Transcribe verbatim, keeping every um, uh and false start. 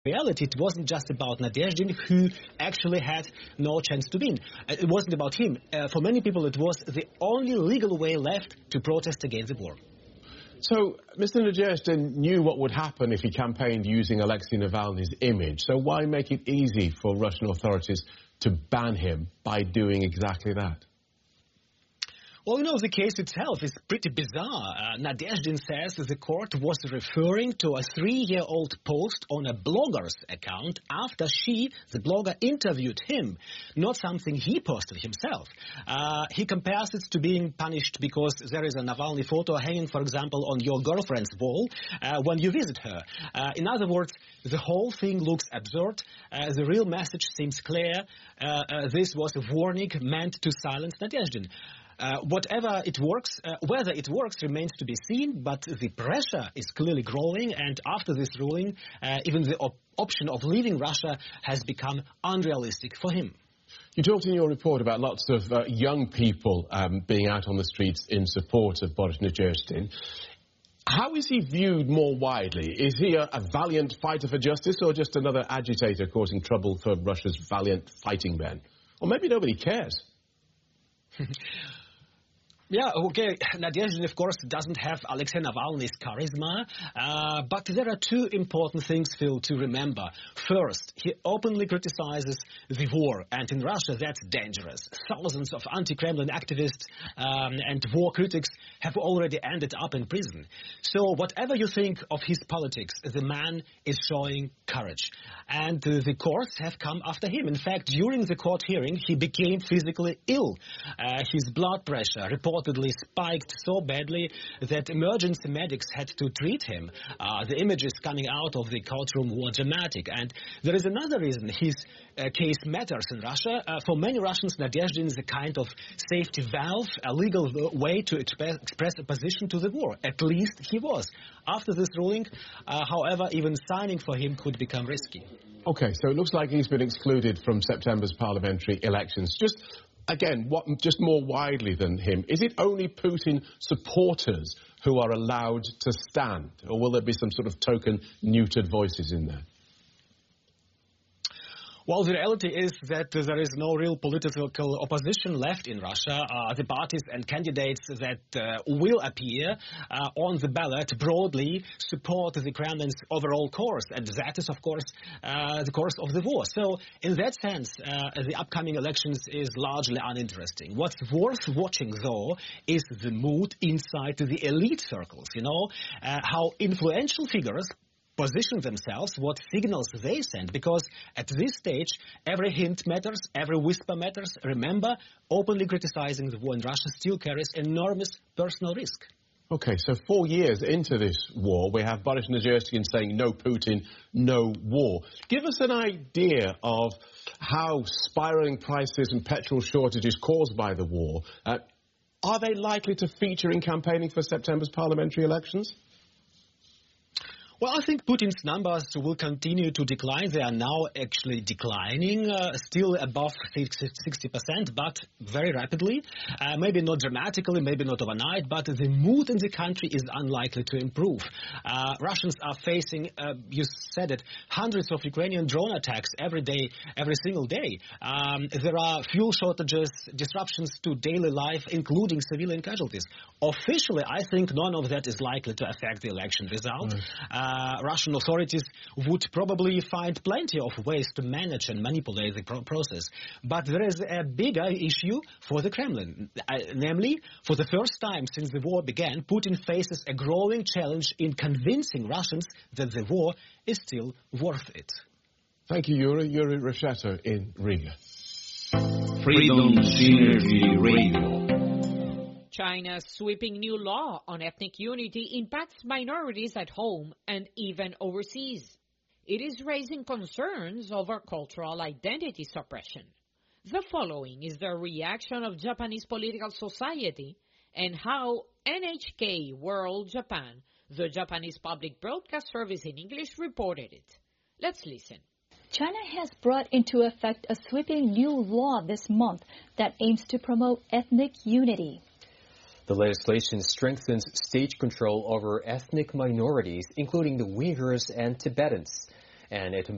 reality, it wasn't just about Nadeždin, who actually had no chance to win. It wasn't about him. Uh, for many people, it was the only legal way left to protest against the war. So, Mister Nadeždin knew what would happen if he campaigned using Alexei Navalny's image. So why make it easy for Russian authorities to ban him by doing exactly that? Well, you know, the case itself is pretty bizarre. Uh, Nadeždin says the court was referring to a three-year-old post on a blogger's account after she, the blogger, interviewed him, not something he posted himself. Uh, he compares it to being punished because there is a Navalny photo hanging, for example, on your girlfriend's wall uh, when you visit her. Uh, in other words, the whole thing looks absurd. Uh, the real message seems clear. Uh, uh, this was a warning meant to silence Nadeždin. Uh, whatever it works, uh, whether it works remains to be seen, but the pressure is clearly growing, and after this ruling, uh, even the op option of leaving Russia has become unrealistic for him. You talked in your report about lots of uh, young people um, being out on the streets in support of Boris Nadeždin. How is he viewed more widely? Is he a, a valiant fighter for justice, or just another agitator causing trouble for Russia's valiant fighting men? Or maybe nobody cares. Yeah, okay, Nadeždin, of course, doesn't have Alexei Navalny's charisma, uh, but there are two important things, Phil, to remember. First, he openly criticizes the war, and in Russia that's dangerous. Thousands of anti-Kremlin activists um, and war critics have already ended up in prison. So whatever you think of his politics, the man is showing courage. And uh, the courts have come after him. In fact, during the court hearing, he became physically ill. Uh, his blood pressure reported spiked so badly that emergency medics had to treat him. Uh, the images coming out of the courtroom were dramatic. And there is another reason his uh, case matters in Russia. Uh, for many Russians, Nadeždin is a kind of safety valve, a legal way to express, express opposition to the war. At least he was. After this ruling, uh, however, even signing for him could become risky. OK, so it looks like he's been excluded from September's parliamentary elections. Just Again, what, just more widely than him, is it only Putin supporters who are allowed to stand? Or will there be some sort of token neutered voices in there? Well, the reality is that there is no real political opposition left in Russia. Uh, the parties and candidates that uh, will appear uh, on the ballot broadly support the Kremlin's overall course, and that is, of course, uh, the course of the war. So, in that sense, uh, the upcoming elections is largely uninteresting. What's worth watching, though, is the mood inside the elite circles, you know, uh, how influential figures position themselves, what signals they send, because at this stage, every hint matters, every whisper matters. Remember, openly criticizing the war in Russia still carries enormous personal risk. OK, so four years into this war, we have Boris Nadeždin saying no Putin, no war. Give us an idea of how spiralling prices and petrol shortages caused by the war, uh, are they likely to feature in campaigning for September's parliamentary elections? Well, I think Putin's numbers will continue to decline. They are now actually declining, uh, still above sixty percent, but very rapidly. Uh, maybe not dramatically, maybe not overnight, but the mood in the country is unlikely to improve. Uh, Russians are facing, uh, you said it, hundreds of Ukrainian drone attacks every day, every single day. Um, there are fuel shortages, disruptions to daily life, including civilian casualties. Officially, I think none of that is likely to affect the election result. Mm. Uh, Uh, Russian authorities would probably find plenty of ways to manage and manipulate the pro process. But there is a bigger issue for the Kremlin. Uh, namely, for the first time since the war began, Putin faces a growing challenge in convincing Russians that the war is still worth it. Thank you, Yuri. Yuri Reshetto in Riga. Freedom Synergy Radio. China's sweeping new law on ethnic unity impacts minorities at home and even overseas. It is raising concerns over cultural identity suppression. The following is the reaction of Japanese political society and how N H K World Japan, the Japanese public broadcast service in English, reported it. Let's listen. China has brought into effect a sweeping new law this month that aims to promote ethnic unity. The legislation strengthens state control over ethnic minorities, including the Uyghurs and Tibetans, and it